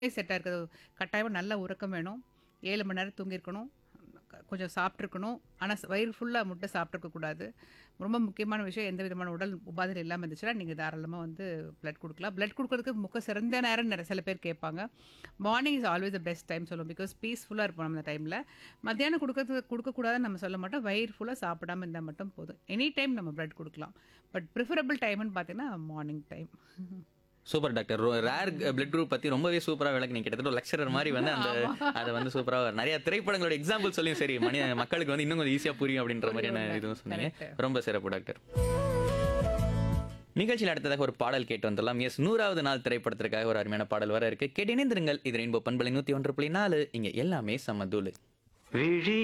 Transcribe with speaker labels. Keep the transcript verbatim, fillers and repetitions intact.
Speaker 1: செட்டா இருக்குது. கட்டாயமா நல்ல உறக்கம் வேணும். ஏழு மணி நேரம் தூங்கியிருக்கணும். க கொஞ்சம் சாப்பிட்டுருக்கணும். ஆனா ஸ் வயிறு ஃபுல்லா முட்டை சாப்பிட்டுருக்க கூடாது. ரொம்ப முக்கியமான விஷயம் எந்த விதமான உடல் உபாதைகள் இல்லாம இருந்துச்சுன்னா, நீங்க தாராளமா வந்து பிளட் குடுக்கலாம். பிளட் குடுக்குறதுக்கு முக்க சிறந்த நேரம் நெற சில பேர் கேட்பாங்க. Morning is always the best time சொல்லுவோம். பிகாஸ் பீஸ்ஃபுல்லா இருப்போம் நம்ம அந்த டைம்ல. மத்தியானம் குடுக்கறது குடுக்கக்கூடாதுன்னு நம்ம சொல்ல மாட்டோம். வயிறு ஃபுல்லா சாப்பிடாம இருந்தா மட்டும் போதும். எனி டைம் நம்ம பிளட் குடுக்கலாம். பட் பிரிஃபரபிள் டைம்ன்னு பார்த்தீங்கன்னா, மார்னிங் டைம்.
Speaker 2: Super doctor. ரொ ரேர் பிளட் குரூப் பத்தி ரொம்பவே சூப்பரா விளக்குனீங்க. கிட்டத்தட்ட ஒரு லெக்சரர் மாரி வந்து அந்த
Speaker 1: ஆமா.
Speaker 2: அத வந்து சூப்பரா நெறைய திரைப்படங்களோட எக்ஸாம்பிள் சொல்லியும் சரி, மனி மக்களுக்கு வந்து இன்னும் கொஞ்சம் ஈஸியா புரியும் அப்படின்ற மாரியான
Speaker 1: புரியும்ல.
Speaker 2: இதுவும் சொன்னீங்க.
Speaker 1: கரெக்ட்.
Speaker 2: ரொம்ப சிறப்பு டாக்டர். நிகழ்ச்சியில் அடுத்ததாக ஒரு பாடல் கேட்டு வந்துடலாம். எஸ் நூறாவது நாள் திரைப்படத்திற்காக ஒரு அருமையான பாடல் வர இருக்கு. கேட்டு இணைந்திருங்கள். இது ரெயின்போ பண்பலை நூத்தி ஒன்று புள்ளி நாலு. இங்க எல்லாமே சமதூளு.
Speaker 3: விழி